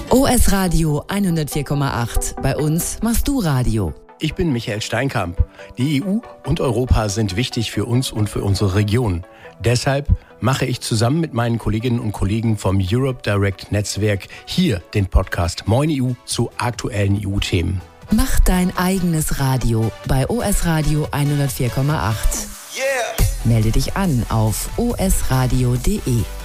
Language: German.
OS Radio 104,8. Bei uns machst du Radio. Ich bin Michael Steinkamp. Die EU und Europa sind wichtig für uns und für unsere Region. Deshalb mache ich zusammen mit meinen Kolleginnen und Kollegen vom Europe Direct Netzwerk hier den Podcast Moin EU zu aktuellen EU-Themen. Mach dein eigenes Radio bei OS Radio 104,8. Yeah. Melde dich an auf osradio.de.